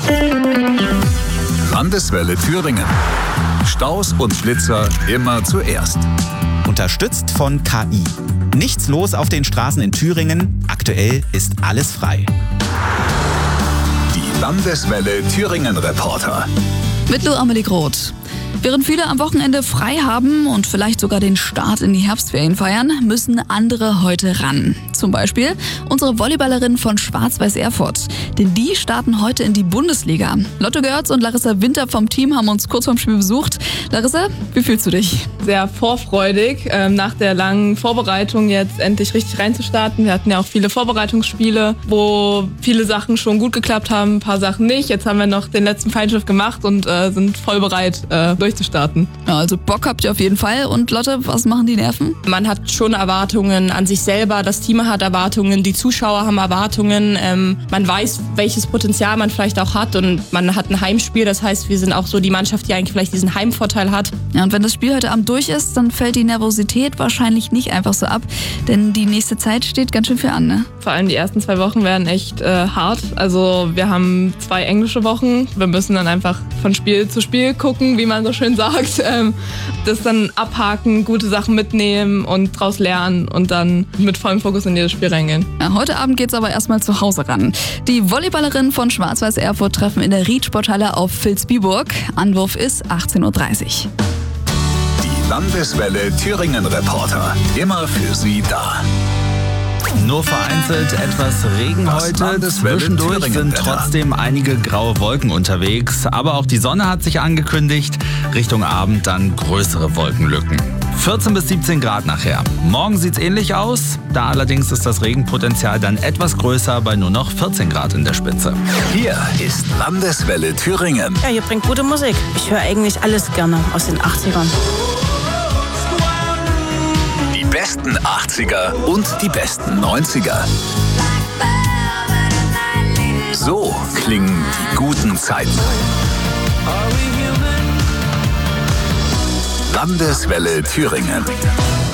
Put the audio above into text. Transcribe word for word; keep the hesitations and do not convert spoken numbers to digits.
Landeswelle Thüringen. Staus und Flitzer immer zuerst. Unterstützt von K I. Nichts los auf den Straßen in Thüringen. Aktuell ist alles frei. Die Landeswelle Thüringen Reporter. Mit Lou Amelie Groth. Während viele am Wochenende frei haben und vielleicht sogar den Start in die Herbstferien feiern, müssen andere heute ran. Zum Beispiel unsere Volleyballerinnen von Schwarz-Weiß Erfurt. Denn die starten heute in die Bundesliga. Lotte Görz und Larissa Winter vom Team haben uns kurz vorm Spiel besucht. Larissa, wie fühlst du dich? Sehr vorfreudig, ähm, nach der langen Vorbereitung jetzt endlich richtig reinzustarten. Wir hatten ja auch viele Vorbereitungsspiele, wo viele Sachen schon gut geklappt haben, ein paar Sachen nicht. Jetzt haben wir noch den letzten Feinschliff gemacht und äh, sind voll bereit, äh, durchzustarten. Ja, also Bock habt ihr auf jeden Fall. Und Lotte, was machen die Nerven? Man hat schon Erwartungen an sich selber, das Team hat Erwartungen, die Zuschauer haben Erwartungen. Ähm, man weiß, welches Potenzial man vielleicht auch hat und man hat ein Heimspiel. Das heißt, wir sind auch so die Mannschaft, die eigentlich vielleicht diesen Heimvorteil hat. Ja, und wenn das Spiel heute Abend durch ist, dann fällt die Nervosität wahrscheinlich nicht einfach so ab, denn die nächste Zeit steht ganz schön viel an, ne? Vor allem die ersten zwei Wochen werden echt äh, hart. Also wir haben zwei englische Wochen. Wir müssen dann einfach von Spiel zu Spiel gucken, wie man so schön sagt. Ähm, das dann abhaken, gute Sachen mitnehmen und draus lernen und dann mit vollem Fokus in jedes Spiel reingehen. Ja, heute Abend geht's aber erstmal zu Hause ran. Die Volleyballerinnen von Schwarz-Weiß Erfurt treffen in der Ried-Sporthalle auf Vilsbiburg. Anwurf ist achtzehn Uhr dreißig. Die Landeswelle Thüringen Reporter. Immer für Sie da. Nur vereinzelt etwas Regen Das heute. Landeswelle Zwischendurch Thüringen sind trotzdem einige graue Wolken unterwegs. Aber auch die Sonne hat sich angekündigt. Richtung Abend dann größere Wolkenlücken. vierzehn bis siebzehn Grad nachher. Morgen sieht's ähnlich aus. Da allerdings ist das Regenpotenzial dann etwas größer bei nur noch vierzehn Grad in der Spitze. Hier ist Landeswelle Thüringen. Ja, ihr bringt gute Musik. Ich höre eigentlich alles gerne aus den achtzigern. Die besten achtziger und die besten neunziger. So klingen die guten Zeiten. Landeswelle Thüringen.